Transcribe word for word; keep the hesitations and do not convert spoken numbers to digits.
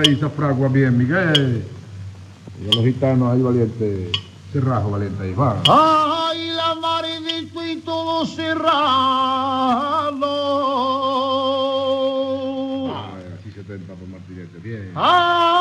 ahí esa fragua bien, Miguel. Y a los gitanos ahí, valiente. Cerrajo, valiente, ahí va. Ay, la maridito y todo cerrado. Ay, así setenta por martinete, bien. Ay,